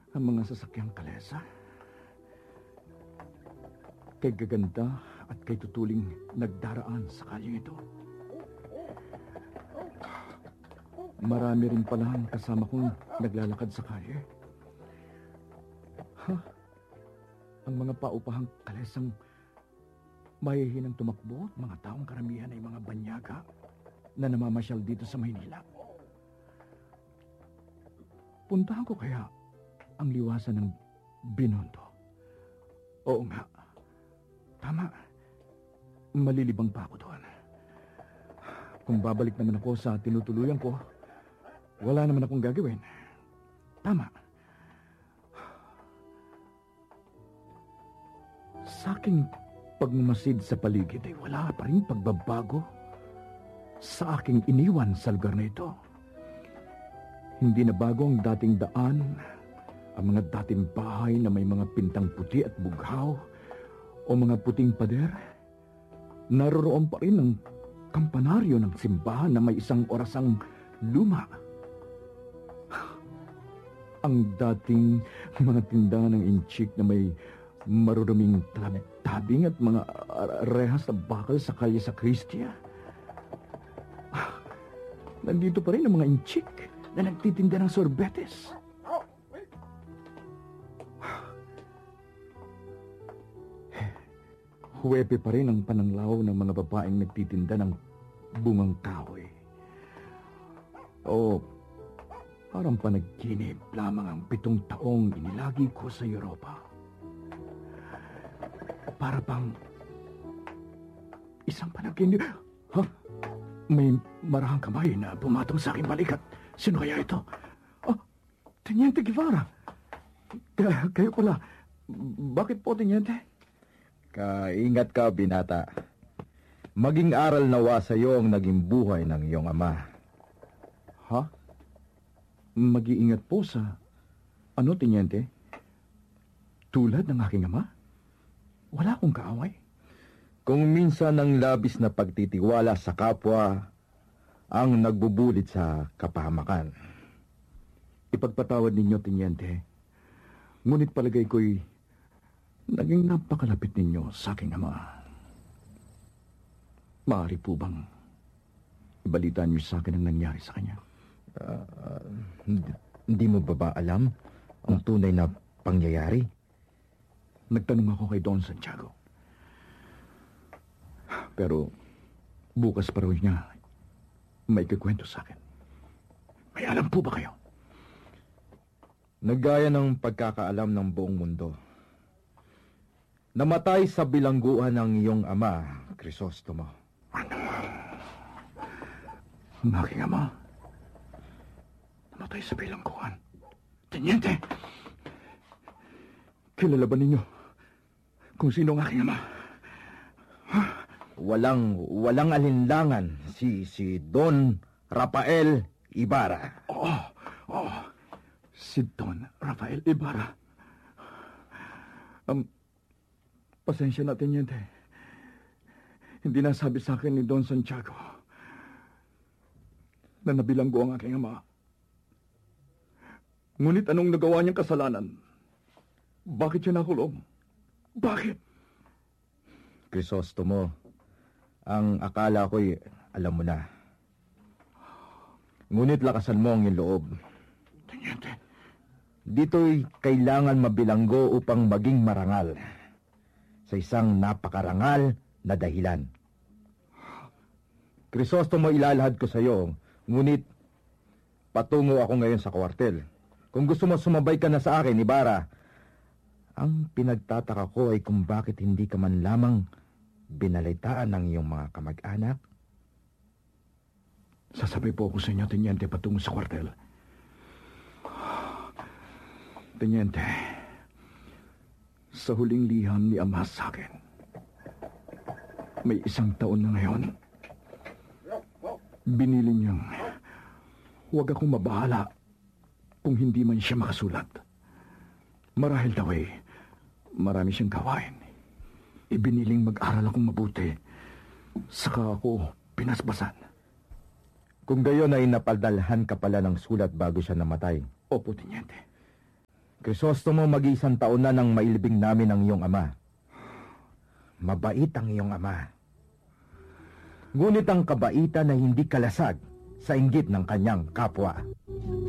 ang mga sasakyang kalesa. Kay gaganda at kay tutuling nagdaraan sa kalyeng ito. Marami rin pala ang kasama kong naglalakad sa kalye. Ang mga paupahang kalesang mahihinang tumakbo at mga taong karamihan ay mga banyaga na namamasyal dito sa Maynila. Puntahan ko kaya ang liwasan ng Binondo? Oo nga. Tama. Malilibang pa ako doon. Kung babalik naman ako sa tinutuluyan ko, wala naman akong gagawin. Tama. Sa aking pagmamasid sa paligid ay wala pa rin pagbabago sa aking iniwan sa lugar na ito. Hindi na bago ang dating daan, ang mga dating bahay na may mga pintang puti at bughaw o mga puting pader. Naroroon pa rin ang kampanaryo ng simbahan na may isang orasang luma. Ang dating mga tindahan ng inchik na may maruruming tabing at mga rehas na bakal sa kalye sa Kristia. Nandito pa rin ang mga inchik na nagtitinda ng sorbetes. Huwepe pa rin ang pananglaw ng mga babaeng nagtitinda ng bungang kahoy. Parang panaginip lamang ang 7 taong inilagi ko sa Europa. Para bang isang panaginip. May marahang kamay na pumatong sa aking balikat. Sino kaya ito? Teniente Guevara. Kayo pala. Bakit po, Teniente? Kaingat ka, binata. Maging aral nawa sa iyo ang naging buhay ng iyong ama. Mag-iingat po sa... Ano, Teniente? Tulad ng aking ama? Wala akong kaaway. Kung minsan ang labis na pagtitiwala sa kapwa ang nagbubulit sa kapahamakan. Ipagpatawad ninyo, Teniente. Ngunit palagay ko'y naging napakalapit ninyo sa aking ama. Maaari po bang ibalitaan niyo sa akin ang nangyari sa kanya? Hindi mo ba alam ang tunay na pangyayari? Nagtanong ako kay Don Santiago. Pero bukas pa raw niya may kikwento sa akin. May alam po ba kayo? Naggaya ng pagkakaalam ng buong mundo. Namatay sa bilangguan ng iyong ama, Crisostomo. Ano? Ang aking ama? Namatay sa bilangguan? Teniente! Kilala ba ninyo kung sino ang aking ama? Walang alinlangan si Don Rafael Ibarra. Si Don Rafael Ibarra. Pasensya na, Teniente. Hindi nasabi sa akin ni Don Santiago na nabilanggo ang aking ama. Ngunit anong nagawa niyang kasalanan? Bakit siya nakulong? Bakit? Crisostomo, ang akala ko'y alam mo na. Ngunit lakasan mo ang iyong loob. Teniente. Dito'y kailangan mabilanggo upang maging marangal. Sa isang napakarangal na dahilan. Crisostomo, ilalahad ko sa iyo, ngunit patungo ako ngayon sa kwartel. Kung gusto mo sumabay ka na sa akin, Ibarra. Ang pinagtataka ko ay kung bakit hindi ka man lamang binalitaan ng iyong mga kamag-anak. Sasabay po ako sa inyo, Teniente, patungo sa kwartel. Teniente, sa huling liham ni Ama sa akin, may 1 taon na ngayon, binili niyang huwag akong mabahala kung hindi man siya makasulat. Marahil daw marami siyang gawain. Ibiniling mag-aral akong mabuti, saka ako pinasbasan. Kung gayon ay napaldalhan ka pala ng sulat bago siya namatay. Opo, Teniente. Crisostomo, mag-iisang taon na nang mailibing namin ang iyong ama. Mabait ang iyong ama. Ngunit ang kabaitan na hindi kalasag sa inggit ng kanyang kapwa.